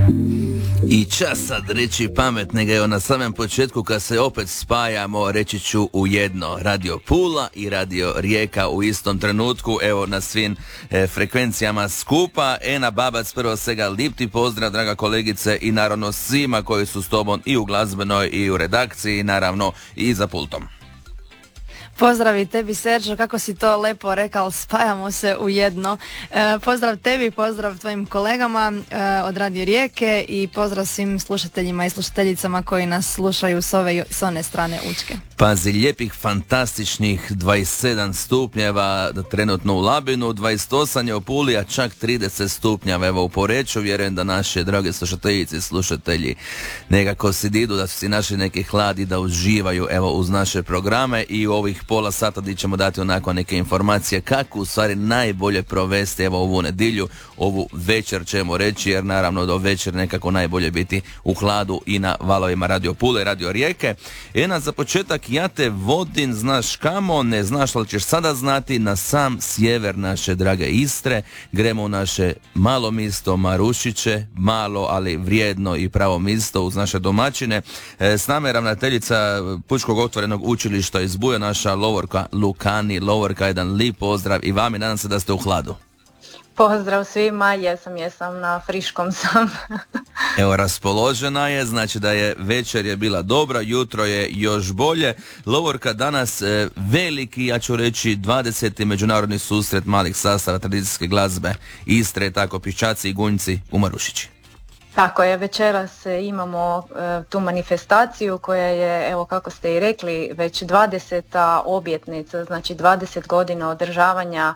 I čas sad reći pametnega, evo na samom početku kad se opet spajamo, reći ću u jedno, Radio Pula i Radio Rijeka u istom trenutku, evo na svim frekvencijama skupa. Ena Babac, prvo svega lipti pozdrav, draga kolegice, i naravno svima koji su s tobom i u glazbenoj i u redakciji, naravno i za pultom. Pozdrav i tebi, Serđo, kako si to lepo rekao, spajamo se u jedno. Pozdrav tebi, pozdrav tvojim kolegama od Radio Rijeke i pozdrav svim slušateljima i slušateljicama koji nas slušaju s one strane Učke. Pazi, lijepih, fantastičnih 27 stupnjeva trenutno u Labinu, 28 je u Puli, a čak 30 stupnjeva evo u Poreču. Vjerujem da naše drage slušateljice i slušatelji nekako si didu, da su si našli neki hlad i da uživaju evo uz naše programe i u ovih pola sata gdje ćemo dati onako neke informacije kako u stvari najbolje provesti evo ovu nedjelju, ovu večer ćemo reći, jer naravno do večer nekako najbolje biti u hladu i na valovima Radio Pule i Radio Rijeke. Ena, za početak ja te vodim, znaš kamo, ne znaš li ćeš sada znati, na sam sjever naše drage Istre, gremo u naše malo misto Marušiće, malo ali vrijedno i pravo misto uz naše domaćine. S nama je ravnateljica Pučkog otvorenog učilišta iz Buja, naša Lovorka Lukani. Lovorka, jedan lijep pozdrav i vam i nadam se da ste u hladu. Pozdrav svima, jesam, na friškom sam. Evo, raspoložena je, znači da je večer je bila dobra, jutro je još bolje. Lovorka, danas veliki, ja ću reći 20. međunarodni susret malih sastava tradicijske glazbe Istre, tako Piščaci i Gunjci u Marušići. Tako je, večeras imamo tu manifestaciju koja je, evo kako ste i rekli, već 20. obljetnica, znači 20 godina održavanja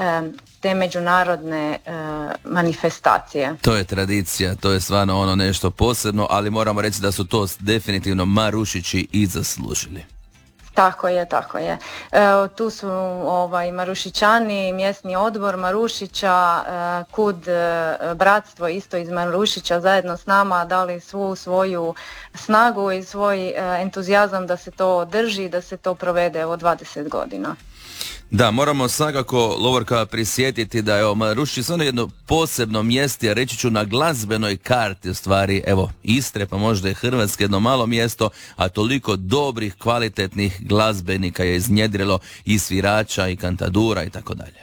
te međunarodne manifestacije. To je tradicija, to je stvarno ono nešto posebno, ali moramo reći da su to definitivno Marušići i zaslužili. Tako je. Tu su Marušićani, mjesni odbor Marušića, KUD bratstvo isto iz Marušića zajedno s nama dali svu svoju snagu i svoj entuzijazam da se to održi, da se to provede 20 godina. Da, moramo svakako, Lovorka, prisjetiti da je Marušić stvarno jedno posebno mjesto, ja reći ću na glazbenoj karti u stvari, evo, Istre, pa možda i Hrvatske, jedno malo mjesto, a toliko dobrih, kvalitetnih glazbenika je iznjedrilo i svirača i kantadura i tako dalje.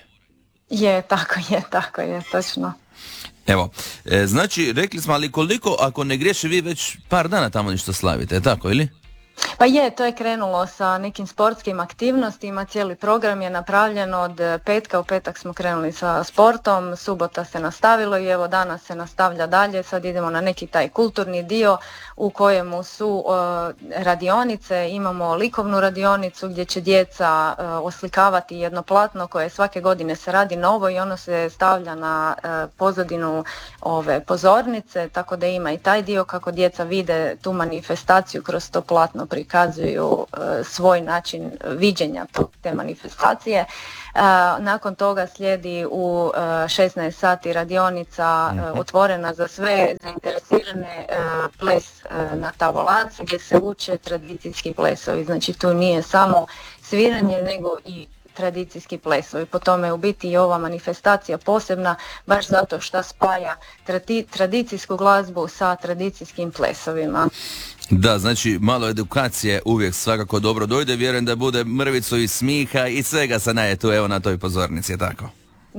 Tako je, točno. Evo, znači, rekli smo, ali koliko, ako ne griješi, vi već par dana tamo ništa slavite, tako ili? Pa je, to je krenulo sa nekim sportskim aktivnostima, cijeli program je napravljen od petka, u petak smo krenuli sa sportom, subota se nastavilo i evo danas se nastavlja dalje, sad idemo na neki taj kulturni dio u kojemu su radionice, imamo likovnu radionicu gdje će djeca oslikavati jedno platno koje svake godine se radi novo i ono se stavlja na pozadinu ove pozornice, tako da ima i taj dio kako djeca vide tu manifestaciju kroz to platno prikazuju svoj način viđenja te manifestacije. Nakon toga slijedi u 16 sati radionica otvorena za sve zainteresirane ples na tavolac gdje se uče tradicijski plesovi. Znači tu nije samo sviranje nego i tradicijski plesovi. Po tome je u biti i ova manifestacija posebna baš zato što spaja tradicijsku glazbu sa tradicijskim plesovima. Da, znači malo edukacije uvijek svakako dobro dojde, vjerujem da bude mrvicu i smiha i svega se naje tu evo na toj pozornici, je tako?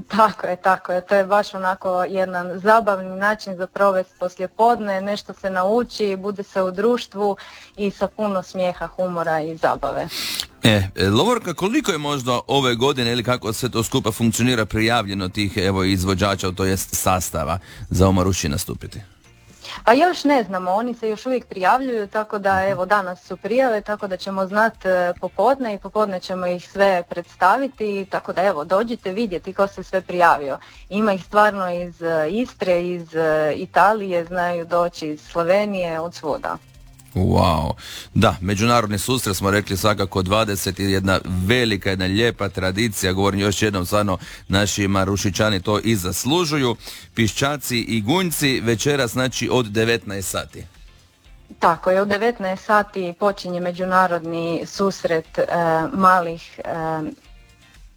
Tako je, to je baš onako jedan zabavni način za provesti poslijepodne, nešto se nauči, bude se u društvu i sa puno smijeha, humora i zabave. Lovorka, koliko je možda ove godine ili kako sve to skupa funkcionira prijavljeno tih evo izvođača, to jest sastava za u Marušići nastupiti? Pa još ne znamo, oni se još uvijek prijavljuju, tako da evo danas su prijave, tako da ćemo znati popodne i popodne ćemo ih sve predstaviti, tako da evo dođite vidjeti ko se sve prijavio. Ima ih stvarno iz Istre, iz Italije, znaju doći iz Slovenije, od svuda. Wow, da, međunarodni susret smo rekli svakako 20 je jedna velika, jedna lijepa tradicija, govorim još jednom, stvarno naši Marušićani to i zaslužuju. Piščaci i Gunjci večeras znači od 19 sati. Tako je, od 19 sati počinje međunarodni susret malih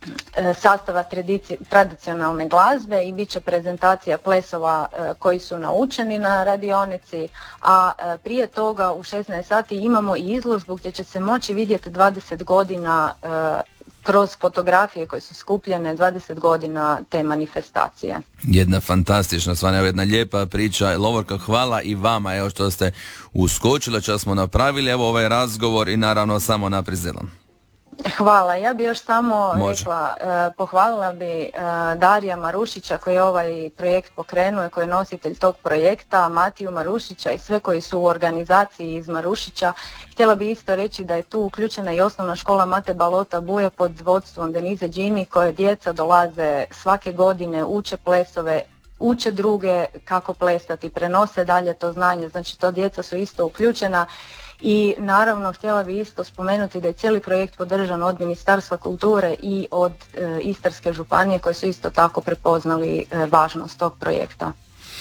sastava tradicionalne glazbe i bit će prezentacija plesova koji su naučeni na radionici, a prije toga u 16 sati imamo i izložbu gdje će se moći vidjeti 20 godina kroz fotografije koje su skupljene 20 godina te manifestacije. Jedna fantastična, stvarno jedna lijepa priča. Lovorka, hvala i vama evo što ste uskočili, što smo napravili evo ovaj razgovor i naravno samo naprijed zelom. Hvala. Ja bi još samo rekla, pohvalila bi Darija Marušića koji je ovaj projekt pokrenuo, koji je nositelj tog projekta, Matiju Marušića i sve koji su u organizaciji iz Marušića. Htjela bi isto reći da je tu uključena i osnovna škola Mate Balota Buje pod vodstvom Denize Đini, koje djeca dolaze svake godine, uče plesove, uče druge kako plesati, prenose dalje to znanje, znači to djeca su isto uključena. I naravno htjela bi isto spomenuti da je cijeli projekt podržan od Ministarstva kulture i od Istarske županije koje su isto tako prepoznali važnost tog projekta.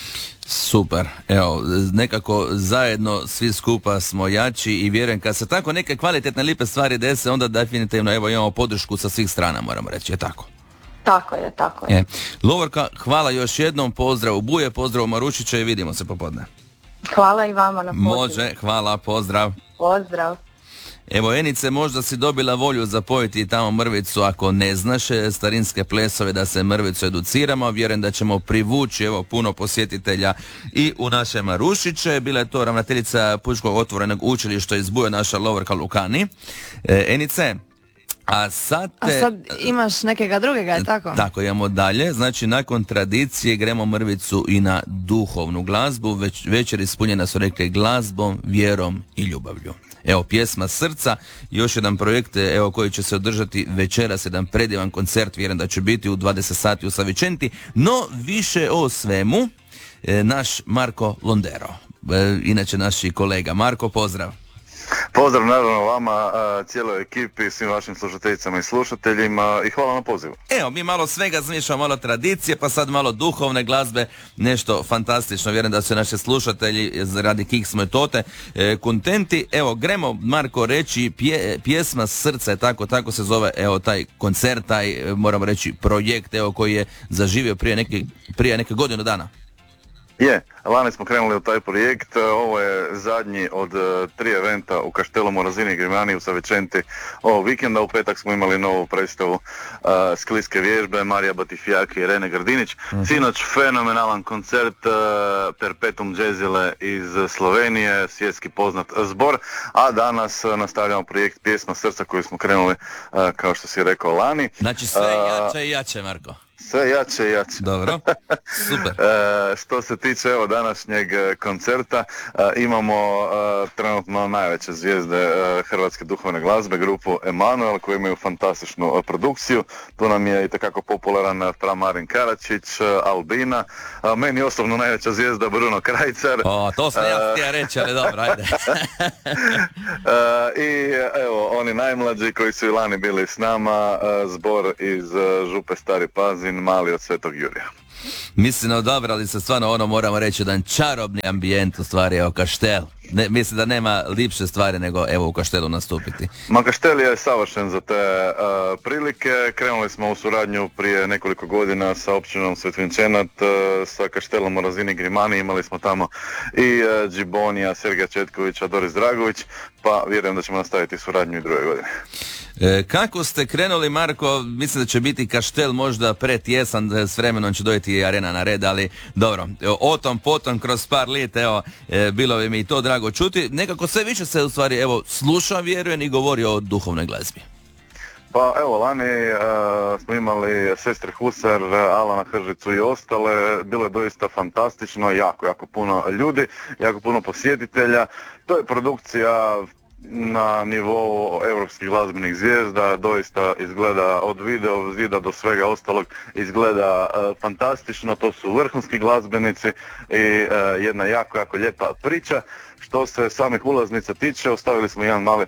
Super, evo, nekako zajedno svi skupa smo jači i vjerujem kad se tako neke kvalitetne lipe stvari dese, onda definitivno evo imamo podršku sa svih strana, moramo reći, je tako? Tako je, tako je. Lovorka, hvala još jednom, pozdrav u Buje, pozdrav u Marušića i vidimo se popodne. Hvala i vama na pozivu. Može, hvala, pozdrav. Pozdrav. Evo Enice, možda si dobila volju zapojiti tamo mrvicu ako ne znaš starinske plesove, da se mrvicu educiramo. Vjerujem da ćemo privući evo puno posjetitelja i u naše Marušiće. Bila je to ravnateljica Pučkog otvorenog učilišta iz Buja, naša Lovorka Lukani. Enice, a sad imaš nekega drugega, je tako? Tako, imamo dalje. Znači, nakon tradicije gremo mrvicu i na duhovnu glazbu. Večer ispunjena su rekli glazbom, vjerom i ljubavlju. Evo, pjesma srca, još jedan projekt evo koji će se održati večeras, jedan predivan koncert, vjerujem da će biti u 20 sati u Savičenti, no više o svemu naš Marko Londero, inače naši kolega. Marko, pozdrav. Pozdrav naravno vama, cijeloj ekipi, svim vašim slušateljicama i slušateljima i hvala na pozivu. Evo, mi malo svega zmišljamo, malo tradicije, pa sad malo duhovne glazbe, nešto fantastično, vjerujem da su naši slušatelji radi Kiks Metote kontenti. Evo, gremo Marko reći, pjesma srca je tako se zove, evo taj koncert, taj moramo reći projekt, evo koji je zaživio prije neke godinu dana. Lani smo krenuli u taj projekt, ovo je zadnji od 3 eventa u Kaštelu Morazini Grimani u Savičenti ovog vikenda. U petak smo imali novu predstavu skliske vježbe, Marija Batifijak i Irene Grdinić. Sinoć fenomenalan koncert Perpetuum Jazzile iz Slovenije, svjetski poznat zbor, a danas nastavljamo projekt Pjesma srca koju smo krenuli, kao što si rekao, lani. Znači sve jače i jače, Marko. Sve jače i jače. Dobro, super. Što se tiče evo današnjeg koncerta, imamo trenutno najveće zvijezde hrvatske duhovne glazbe, grupu Emanuel, koji imaju fantastičnu produkciju. Tu nam je itekako popularan fra Marin Karačić, Albina, meni osobno najveća zvijezda Bruno Krajcar. To sam ja htio reći, ali dobro, ajde. I evo, oni najmlađi koji su i lani bili s nama, zbor iz Župe Stari Pazin, Mali od Svetog Jurija. Mislim, odabrali se stvarno moramo reći, jedan čarobni ambijent u stvari, evo Kaštel. Mislim da nema lipše stvari nego evo u Kaštelu nastupiti. Ma Kaštel je savršen za te prilike. Krenuli smo u suradnju prije nekoliko godina sa općinom Svetvinčenat, sa Kaštelom u razini Grimani. Imali smo tamo i Džibonija, Sergeja Četkovića, Doris Dragović, pa vjerujem da ćemo nastaviti suradnju i druge godine. Kako ste krenuli, Marko? Mislim da će biti Kaštel možda pretjesan, s vremenom će dojeti i arena na red, ali dobro, o tom potom kroz par lijeta, evo, bilo bi mi to drago čuti. Nekako sve više se u stvari, evo, sluša, vjerujem i govori o duhovnoj glazbi. Pa evo, lani smo imali sestre Husar, Alana Hržicu i ostale, bilo je doista fantastično, jako puno ljudi, jako puno posjetitelja. To je produkcija na nivou europskih glazbenih zvijezda, doista izgleda od video zida do svega ostalog, izgleda fantastično, to su vrhunski glazbenici i jedna jako lijepa priča. Što se samih ulaznica tiče, ostavili smo jedan mali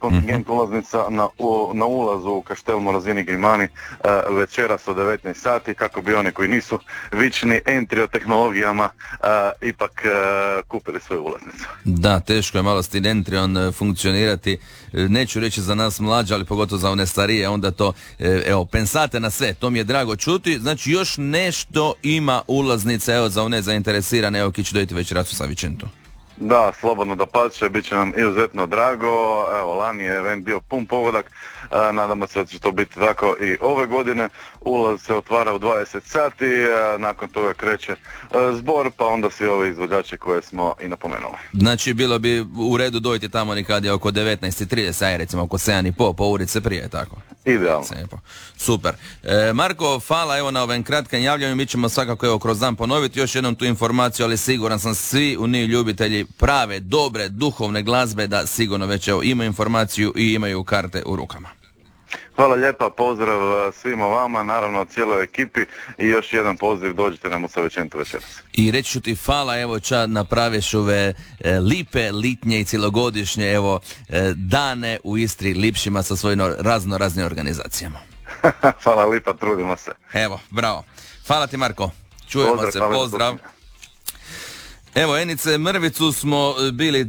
kontingent ulaznica na ulazu u Castel Morazzini Grimani večeras od 19 sati, kako bi oni koji nisu vični entry o tehnologijama ipak kupili svoju ulaznicu. Da, teško je malo s tim entryom funkcionirati, neću reći za nas mlađe, ali pogotovo za one starije, onda to, evo, pensate na sve, to mi je drago čuti. Znači još nešto ima ulaznice, evo, za one zainteresirane, evo, ki će dojiti večeras u Savičentu. Da, slobodno da pače, bit će nam izuzetno drago. Evo, lani je event bio pun pogodak, nadamo se da će to biti tako i ove godine. Ulaz se otvara u 20 sati, nakon toga kreće zbor, pa onda svi ovi izvođači koje smo i napomenuli. Znači bilo bi u redu dojти tamo nikad je oko 19:30, aj recimo oko 7:30, po urice prije, tako? Idealno. Super. Marko, hvala evo na ovim kratkim javljanju, mi ćemo svakako evo kroz dan ponoviti još jednom tu informaciju, ali siguran sam svi u njih ljubitelji prave, dobre, duhovne glazbe da sigurno već evo imaju informaciju i imaju karte u rukama. Hvala lijepa, pozdrav svima vama, naravno cijeloj ekipi i još jedan poziv, dođite nam u Savičentu večeras. I reći ću ti hvala, evo ča napraviš ove lipe, litnje i cjelogodišnje evo dane u Istri lipšima sa svojim raznim organizacijama. Hvala lipa, trudimo se. Evo, bravo. Hvala ti Marko, čujemo se, pozdrav. Evo, Enice, Mrvicu smo bili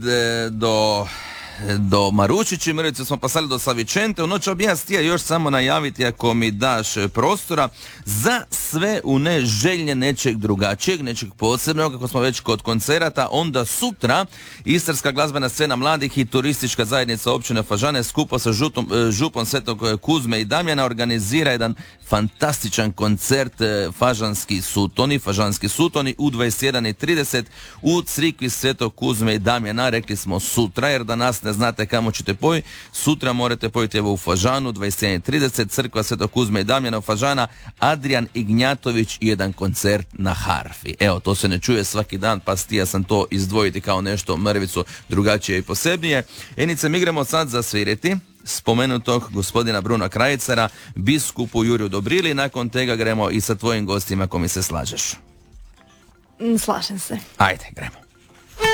do Marušići, Mrvicu smo pasali do Savičente. U noć bi ja stija još samo najaviti, ako mi daš prostora, za sve u želje nečeg drugačijeg, nečeg posebnog, kako smo već kod koncerata, onda sutra Istarska glazbena scena mladih i turistička zajednica općine Fažane skupo sa župom Svetog Kuzme i Damjana organizira jedan fantastičan koncert Fažanski sutoni u 21:30 u crikvi Svetog Kuzme i Damjana. Rekli smo sutra, jer danas ne znate kamo ćete pojiti. Sutra morate pojiti evo u Fažanu, 21:30, crkva Svetog Kuzme i Damjana u Fažana, Adrian Ignjatović i jedan koncert na harfi. Evo, to se ne čuje svaki dan, pa stija sam to izdvojiti kao nešto Mrvicu drugačije i posebnije. Enice, mi gremo sad zasviriti spomenutog gospodina Bruna Krajicara, biskupu Juriju Dobrili, nakon tega gremo i sa tvojim gostima, ako mi se slažeš. Slažem se. Ajde, gremo.